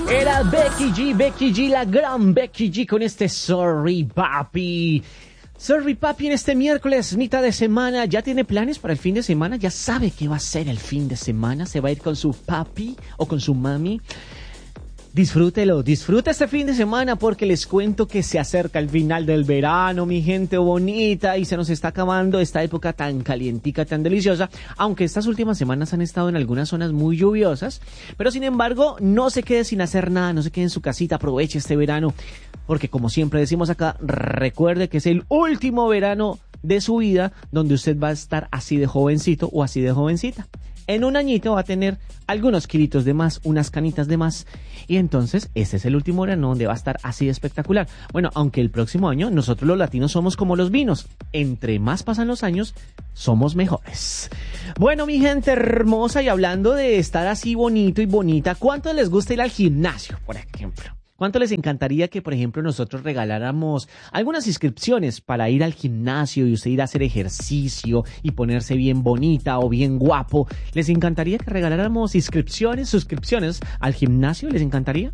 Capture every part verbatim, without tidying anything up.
Era Becky G, Becky G, la gran Becky G con este Sorry Papi. Sorry Papi en este miércoles, mitad de semana. ¿Ya tiene planes para el fin de semana? ¿Ya sabe qué va a ser el fin de semana? ¿Se va a ir con su papi o con su mami? Disfrútelo, disfruta este fin de semana porque les cuento que se acerca el final del verano, mi gente bonita, y se nos está acabando esta época tan calientica, tan deliciosa, aunque estas últimas semanas han estado en algunas zonas muy lluviosas, pero sin embargo, no se quede sin hacer nada, no se quede en su casita, aproveche este verano, porque como siempre decimos acá, recuerde que es el último verano de su vida donde usted va a estar así de jovencito o así de jovencita. En un añito va a tener algunos kilitos de más, unas canitas de más. Y entonces, este es el último verano donde va a estar así de espectacular. Bueno, aunque el próximo año nosotros los latinos somos como los vinos. Entre más pasan los años, somos mejores. Bueno, mi gente hermosa, y hablando de estar así bonito y bonita, ¿cuánto les gusta ir al gimnasio, por ejemplo? ¿Cuánto les encantaría que, por ejemplo, nosotros regaláramos algunas inscripciones para ir al gimnasio y usted ir a hacer ejercicio y ponerse bien bonita o bien guapo? ¿Les encantaría que regaláramos inscripciones, suscripciones al gimnasio? ¿Les encantaría?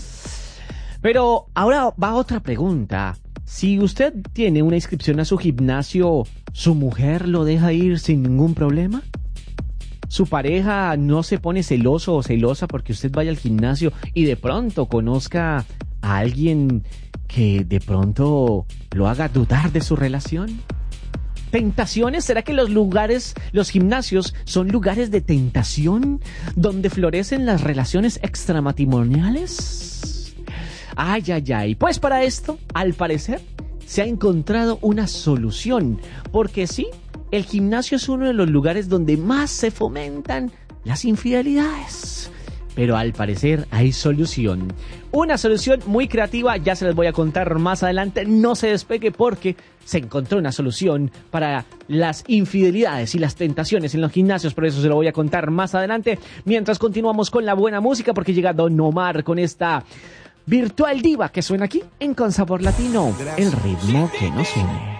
Pero ahora va otra pregunta. Si usted tiene una inscripción a su gimnasio, ¿su mujer lo deja ir sin ningún problema? ¿Su pareja no se pone celoso o celosa porque usted vaya al gimnasio y de pronto conozca a alguien que de pronto lo haga dudar de su relación? ¿Tentaciones? ¿Será que los lugares, los gimnasios son lugares de tentación donde florecen las relaciones extramatrimoniales? Ay, ay, ay. Pues para esto, al parecer, se ha encontrado una solución. Porque sí, el gimnasio es uno de los lugares donde más se fomentan las infidelidades. Pero al parecer hay solución. Una solución muy creativa, ya se les voy a contar más adelante. No se despegue porque se encontró una solución para las infidelidades y las tentaciones en los gimnasios. Por eso se lo voy a contar más adelante. Mientras continuamos con la buena música, porque llega Don Omar con esta virtual diva que suena aquí en Con Sabor Latino. El ritmo que nos une.